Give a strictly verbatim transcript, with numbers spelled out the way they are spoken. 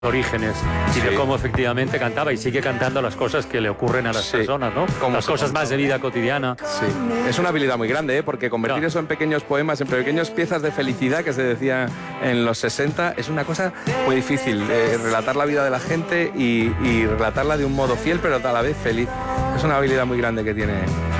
orígenes y sí. de cómo efectivamente cantaba y sigue cantando las cosas que le ocurren a las sí. personas, ¿no? Como las cosas más de vida cotidiana. Sí, es una habilidad muy grande, ¿eh? Porque convertir claro. eso en pequeños poemas, en pequeñas piezas de felicidad, que se decía en los sesenta, es una cosa muy difícil. Eh, relatar la vida de la gente y, y relatarla de un modo fiel, pero a la vez feliz. Es una habilidad muy grande que tiene